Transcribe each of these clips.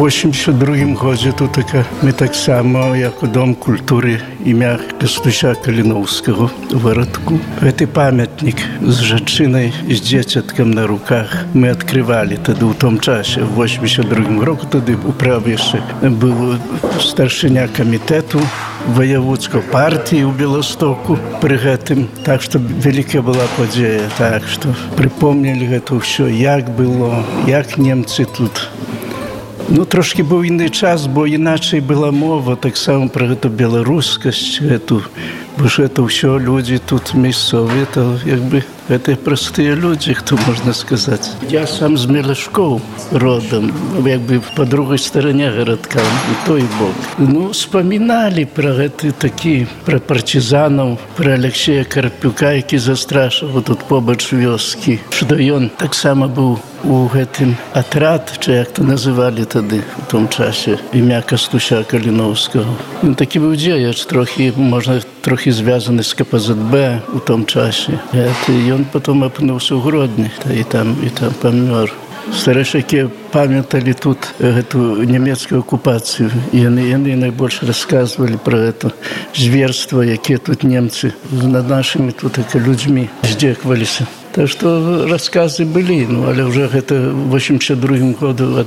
82 годзе тут мы таксама як дом культуры імя Кастуся Каліновскага у гарадку. Гэты памятник з жанчынай з дзецяткам на руках мы открывали тады ў том часе. В 82 року тады у праве яшчэ быў старшыня камітэту воеводской партии у Белостоку при гэтым. Так что великая была подзея. Так что припомнили это все, як было, як немцы тут. Ну, трошки був інний час, бо іначе була мова, так само про эту белорусскость, бо ж це все люди тут місцеві, то якби це прості люди, хто можна сказати. Я сам з Мелешков родом, якби по другій стороні городка, і той бок. Ну, вспоминали про це такі, про партизанів, про Олексія Карпюка, який застрашив тут побач вёски, що він так само був у гэтым атрад, чи як то називали тоді, в тому часі, ім'я Кастуся Каліновського. Він такий був діяч, трохи, можна, трохи зв'язаний з КПЗБ у тому часі. І він потім опинився у Гродні, і там помер. Старшаки пам'ятали тут эту німецьку окупацію. І вони найбільше розказували про это зверство, яке тут німці над нашими тут людьми здеквалися. Так что рассказы были, ну, але уже это в 82 году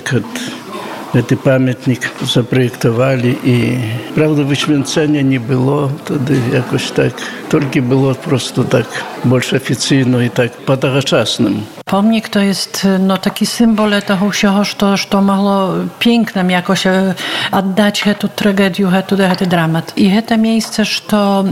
этот памятник запроектовали, и, правда, вичвенцення не было, тоді якось так, тільки було просто так, більш офіційно і так по-тогочасному. Pomnik to jest no, taki symbol tego wszystkiego, co mogło pięknym jakoś oddać tę tragedię, ten dramat. I to miejsce, że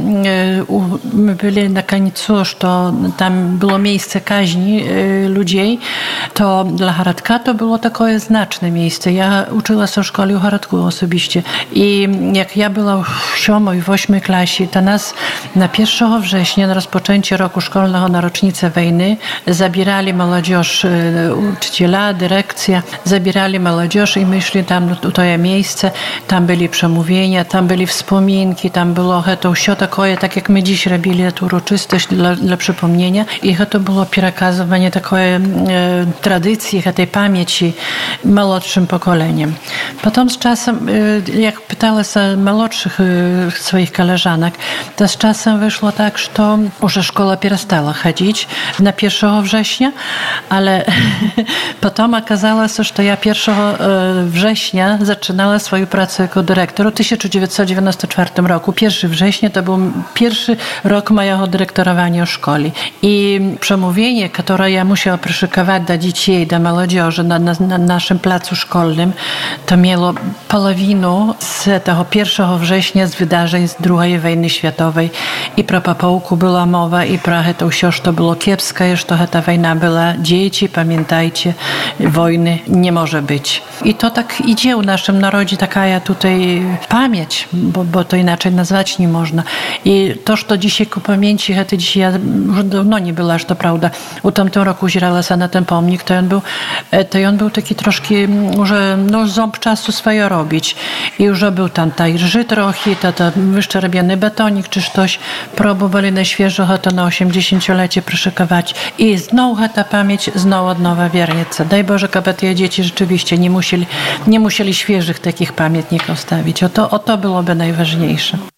my byli na końcu, że tam było miejsce kaźni ludzi, to dla Haradka to było takie znaczne miejsce. Ja uczyła się w szkole w Haradku osobiście. I jak ja była w 7. i 8. klasie, to nas na 1 września, na rozpoczęcie roku szkolnego na rocznicę wojny, zabierali młodzież, uczyciela, dyrekcja, zabierali młodzież i my szli tam w to miejsce, tam byli przemówienia, tam byli wspominki, tam było to wszystko takie, tak jak my dziś robili tę uroczystość dla przypomnienia i to było przekazywanie takiej tradycji, tej pamięci młodszym pokoleniem. Potem z czasem, jak pytała się młodszych swoich koleżanek, to z czasem wyszło tak, że już szkoła przestała chodzić na 1 września, ale potem okazało się, że ja 1 września zaczynała swoją pracę jako dyrektor w 1994 roku. 1 września to był pierwszy rok mojego dyrektorowania szkoli. I przemówienie, które ja musiała przyszykować dla dzieci, dla młodzieży na naszym placu szkolnym, to miało polowinę z tego 1 września z wydarzeń z II wojny światowej. I pro papołku była mowa, i pro to wszystko, to było kiepskie, że ta wojna była. Dzieci, pamiętajcie, wojny nie może być. I to tak idzie u naszym narodzie, taka tutaj pamięć, bo to inaczej nazwać nie można. I to, że dzisiaj ku pamięci, to dzisiaj ja już dawno nie była, że to prawda. U tamtym roku uzierała się na ten pomnik, to on był taki troszkę, że ząb czasu swoje robić. I już był tam ta rży trochę, to wyszczerbiony betonik czy coś. Próbowali na świeżo to na 80-lecie przyszykować. I znowu ta pamięć, znowu od nowa wiernica. Daj Boże, aby te dzieci rzeczywiście nie musieli świeżych takich pamiętników stawić. O to byłoby najważniejsze.